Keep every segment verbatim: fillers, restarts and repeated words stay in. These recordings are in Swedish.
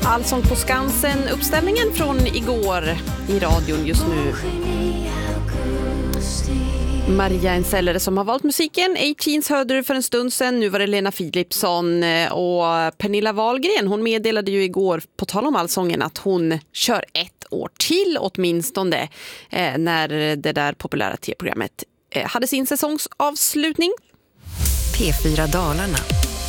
Allsång på Skansen, uppställningen från igår i radion just nu. Maria Ensällare som har valt musiken. A-Teens hörde du för en stund sedan. Nu var det Lena Philipsson och Pernilla Wahlgren. Hon meddelade ju igår på tal om allsången att hon kör ett år till åtminstone eh, när det där populära tv-programmet eh, hade sin säsongsavslutning. P fyra Dalarna.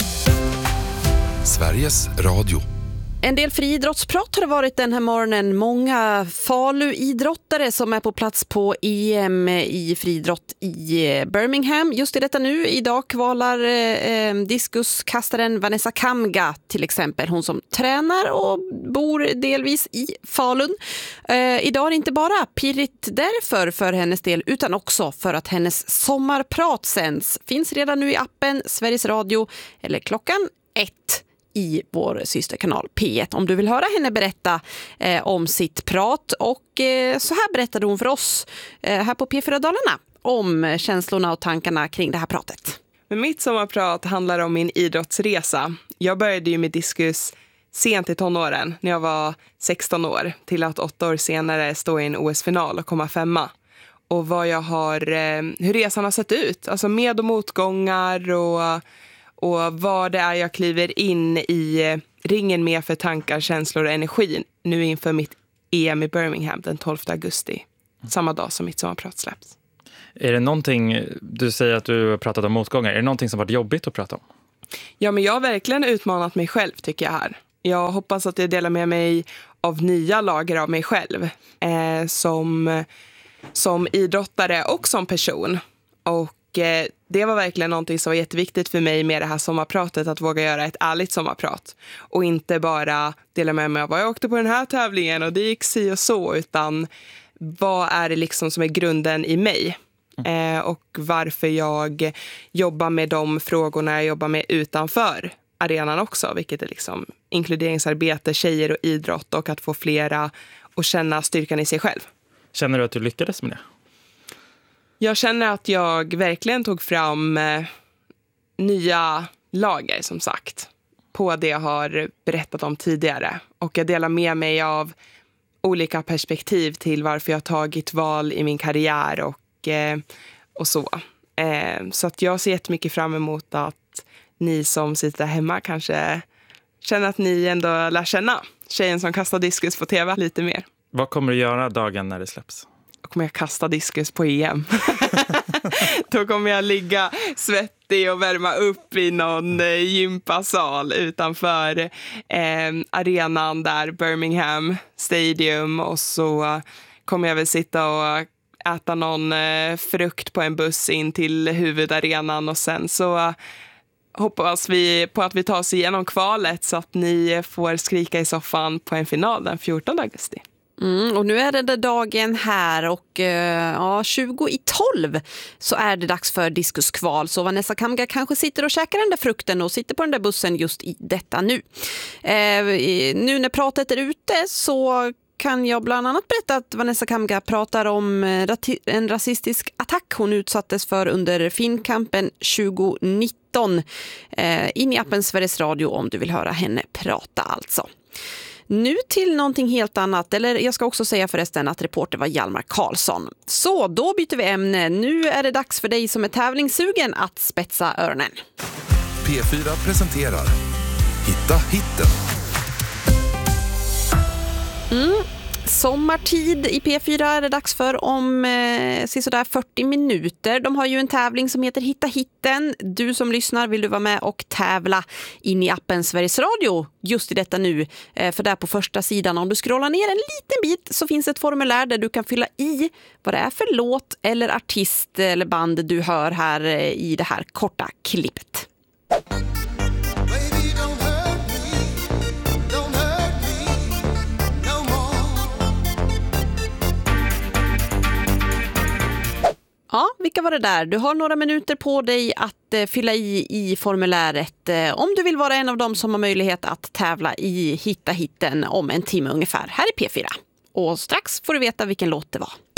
Sveriges Radio. En del friidrottsprat har det varit den här morgonen. Många Falu-idrottare som är på plats på E M i friidrott i Birmingham. Just i detta nu, idag kvalar eh, diskuskastaren Vanessa Kamga till exempel. Hon som tränar och bor delvis i Falun. Eh, idag är det inte bara pirrigt därför för hennes del utan också för att hennes sommarprat sänds. Finns redan nu i appen Sveriges Radio eller klockan ett. I vår systerkanal P ett om du vill höra henne berätta eh, om sitt prat. Och eh, så här berättade hon för oss eh, här på P fyra Dalarna om känslorna och tankarna kring det här pratet. Men mitt sommarprat handlar om min idrottsresa. Jag började ju med diskus sent i tonåren när jag var sexton år till att åtta år senare stå i en O S-final och komma femma. Och vad jag har, eh, hur resan har sett ut. Alltså med- och motgångar och... Och vad det är jag kliver in i ringen med för tankar, känslor och energi nu inför mitt E M i Birmingham den tolfte augusti. Mm. Samma dag som mitt sommarprat släpps. Är det någonting, du säger att du har pratat om motgångar, är det någonting som varit jobbigt att prata om? Ja, men jag har verkligen utmanat mig själv tycker jag här. Jag hoppas att jag delar med mig av nya lager av mig själv. Eh, som, som idrottare och som person. Och det var verkligen någonting som var jätteviktigt för mig med det här sommarpratet, att våga göra ett ärligt sommarprat och inte bara dela med mig av vad jag åkte på den här tävlingen och det gick si och så, utan vad är det liksom som är grunden i mig mm. eh, och varför jag jobbar med de frågorna jag jobbar med utanför arenan också, vilket är liksom inkluderingsarbete, tjejer och idrott och att få flera att känna styrkan i sig själv. Känner du att du lyckades med det? Jag känner att jag verkligen tog fram eh, nya lager som sagt på det jag har berättat om tidigare. Och jag delar med mig av olika perspektiv till varför jag har tagit val i min karriär och, eh, och så. Eh, så att jag ser jättemycket fram emot att ni som sitter hemma kanske känner att ni ändå lär känna tjejen som kastar diskus på tv lite mer. Vad kommer du göra dagen när det släpps? Kommer jag kasta diskus på E M. Då kommer jag ligga svettig och värma upp i någon eh, gympasal utanför eh, arenan där, Birmingham Stadium. Och så kommer jag väl sitta och äta någon eh, frukt på en buss in till huvudarenan. Och sen så hoppas vi på att vi tar oss igenom kvalet så att ni får skrika i soffan på en final den fjortonde augusti. Mm, och nu är det den dagen här och eh, ja, tjugo i tolv så är det dags för diskuskval. Så Vanessa Kamga kanske sitter och käkar den där frukten och sitter på den där bussen just i detta nu. Eh, nu när pratet är ute så kan jag bland annat berätta att Vanessa Kamga pratar om en rasistisk attack hon utsattes för under Finnkampen tjugo nitton. Eh, in i appen Sveriges Radio om du vill höra henne prata alltså. Nu till någonting helt annat, eller jag ska också säga förresten att reporter var Hjalmar Karlsson. Så då byter vi ämne. Nu är det dags för dig som är tävlingssugen att spetsa öronen. P fyra presenterar Hitta hitten. Mm. Sommartid i P fyra är det dags för om eh, sådär fyrtio minuter. De har ju en tävling som heter Hitta hitten. Du som lyssnar, vill du vara med och tävla in i appen Sveriges Radio just i detta nu. Eh, för där på första sidan, om du scrollar ner en liten bit så finns ett formulär där du kan fylla i vad det är för låt eller artist eller band du hör här eh, i det här korta klippet. Ja, vilka var det där? Du har några minuter på dig att eh, fylla i i formuläret eh, om du vill vara en av dem som har möjlighet att tävla i Hitta hitten om en timme ungefär här i P fyra. Och strax får du veta vilken låt det var.